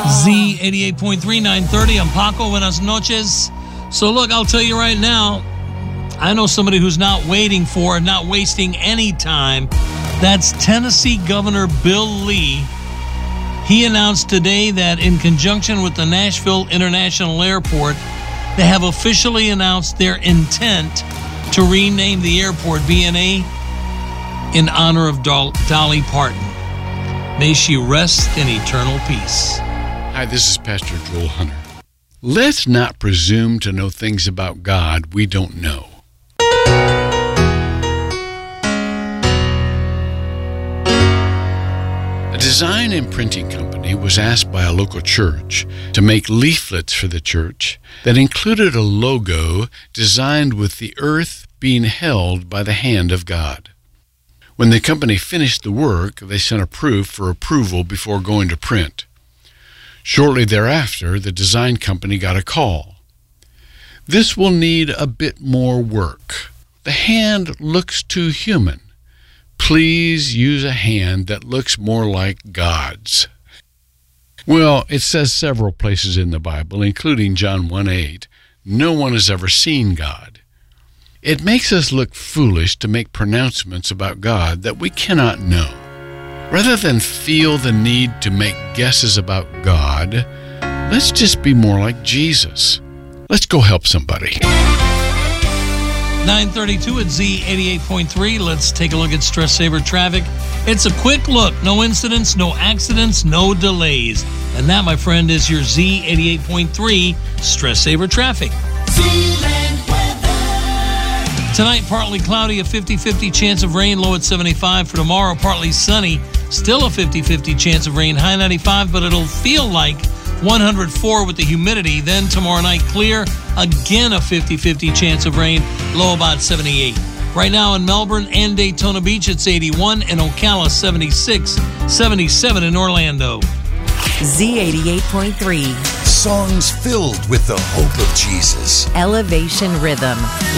Z88.3, 930. I'm Paco. Buenas noches. So look, I'll tell you right now, I know somebody who's not waiting for, not wasting any time. That's Tennessee Governor Bill Lee. He announced today that in conjunction with the Nashville International Airport, they have officially announced their intent to rename the airport BNA in honor of Dolly Parton. May she rest in eternal peace. Hi, this is Pastor Joel Hunter. Let's not presume to know things about God we don't know. A design and printing company was asked by a local church to make leaflets for the church that included a logo designed with the earth being held by the hand of God. When the company finished the work, they sent a proof for approval before going to print. Shortly thereafter, the design company got a call. This will need a bit more work. The hand looks too human. Please use a hand that looks more like God's. Well, it says several places in the Bible, including John 1:8, no one has ever seen God. It makes us look foolish to make pronouncements about God that we cannot know. Rather than feel the need to make guesses about God, let's just be more like Jesus. Let's go help somebody. 932 at Z88.3. Let's take a look at Stress Saver traffic. It's a quick look. No incidents, no accidents, no delays. And that, my friend, is your Z88.3 Stress Saver traffic. Tonight, partly cloudy, a 50-50 chance of rain, low at 75. For tomorrow, partly sunny, still a 50-50 chance of rain, high 95, but it'll feel like 104 with the humidity. Then tomorrow night, clear, again a 50-50 chance of rain, low about 78. Right now in Melbourne and Daytona Beach, it's 81, and Ocala 76, 77 in Orlando. Z88.3. Songs filled with the hope of Jesus. Elevation Rhythm.